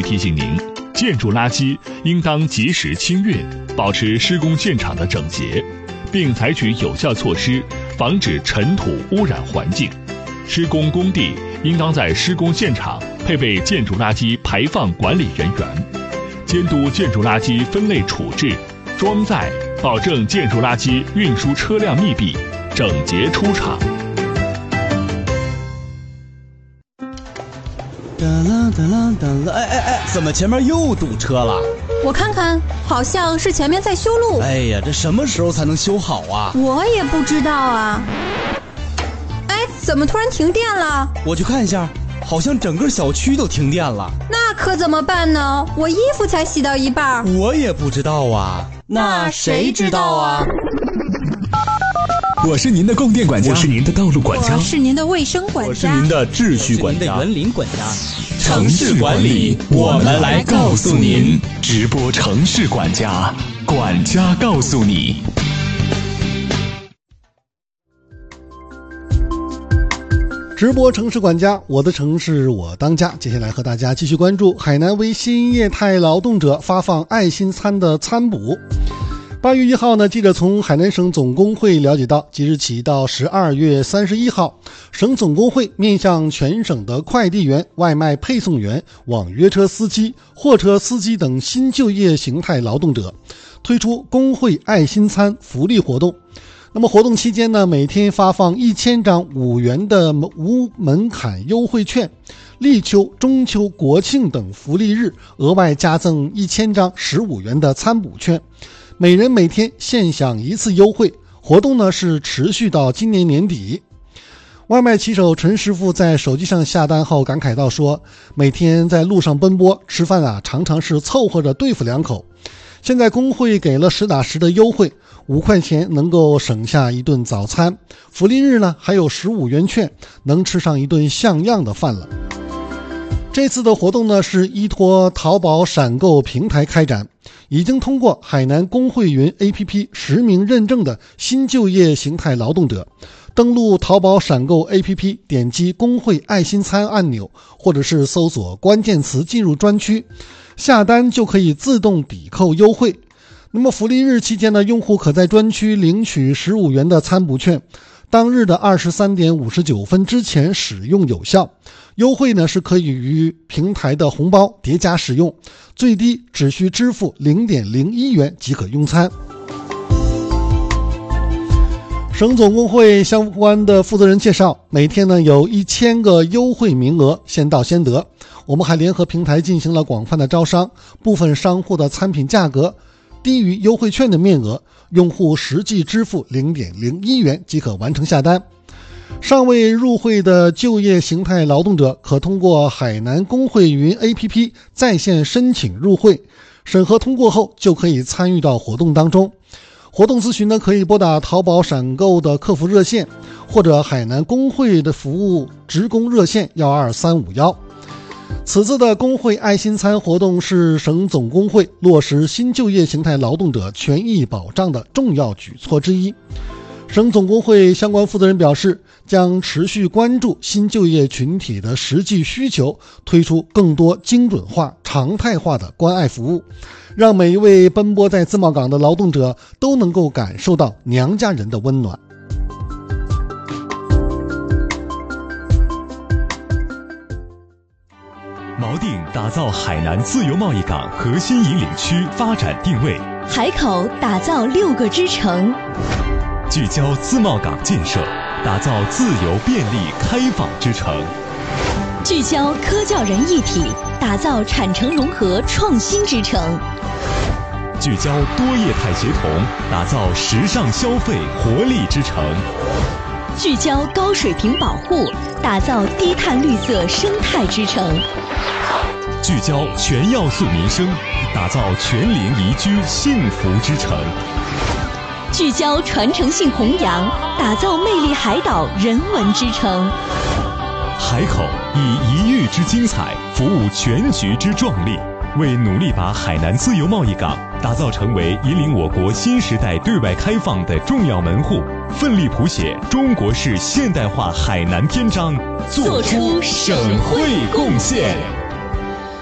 提醒您，建筑垃圾应当及时清运，保持施工现场的整洁，并采取有效措施，防止尘土污染环境。施工工地应当在施工现场配备建筑垃圾排放管理人员，监督建筑垃圾分类处置、装载，保证建筑垃圾运输车辆密闭、整洁出厂。 哒啦哒啦哒啦！哎，怎么前面又堵车了？ 我看看，好像是前面在修路。 哎呀，这什么时候才能修好啊？ 我也不知道啊。哎，怎么突然停电了？ 我去看一下，好像整个小区都停电了。 那可怎么办呢？我衣服才洗到一半。 我也不知道啊。那谁知道啊？ 我是您的供电管家， 我是您的道路管家， 我是您的卫生管家， 我是您的秩序管家， 您的园林管家。 城市管理，我们来告诉您。直播城市管家，管家告诉你。 直播城市管家，我的城市我当家。接下来和大家继续关注海南为新业态劳动者发放爱心餐的餐补。8月1号呢，记者从海南省总工会了解到，即日起到12月31号，省总工会面向全省的快递员、外卖配送员、网约车司机、货车司机等新就业形态劳动者推出工会爱心餐福利活动。那么活动期间呢，每天发放1000张5元的无门槛优惠券，立秋、中秋、国庆等福利日额外加赠1000张15元的餐补券，每人每天限享1次优惠。活动呢是持续到今年年底。外卖骑手陈师傅在手机上下单后感慨到说，每天在路上奔波吃饭常常是凑合着对付2口，现在工会给了实打实的优惠，5块钱能够省下一顿早餐，福利日呢还有15元券，能吃上一顿像样的饭了。这次的活动呢是依托淘宝闪购平台开展，已经通过海南工会云 APP 实名认证的新就业形态劳动者，登录淘宝闪购 APP， 点击工会爱心餐按钮，或者是搜索关键词进入专区，下单就可以自动抵扣优惠。那么福利日期间呢，用户可在专区领取15元的餐补券，当日的23点59分之前使用有效。优惠呢是可以与平台的红包叠加使用，最低只需支付 0.01 元即可用餐。省总工会相关的负责人介绍，每天呢有1000个优惠名额，先到先得。我们还联合平台进行了广泛的招商，部分商户的餐品价格低于优惠券的面额，用户实际支付 0.01 元即可完成下单。尚未入会的就业形态劳动者可通过海南工会云 APP 在线申请入会，审核通过后就可以参与到活动当中。活动咨询呢，可以拨打淘宝闪购的客服热线，或者海南工会的服务职工热线12351。此次的工会爱心餐活动是省总工会落实新就业形态劳动者权益保障的重要举措之一。省总工会相关负责人表示，将持续关注新就业群体的实际需求，推出更多精准化、常态化的关爱服务，让每一位奔波在自贸港的劳动者都能够感受到娘家人的温暖。 锚定打造海南自由贸易港核心引领区发展定位， 海口打造6个支城， 聚焦自贸港建设，打造自由便利开放之城； 聚焦科教人一体，打造产城融合创新之城； 聚焦多业态协同，打造时尚消费活力之城； 聚焦高水平保护，打造低碳绿色生态之城； 聚焦全要素民生，打造全龄宜居幸福之城； 聚焦传承性弘扬，打造魅力海岛人文之城。 海口以一域之精彩服务全局之壮丽，为努力把海南自由贸易港打造成为引领我国新时代对外开放的重要门户，奋力谱写中国式现代化海南篇章，做出省会贡献。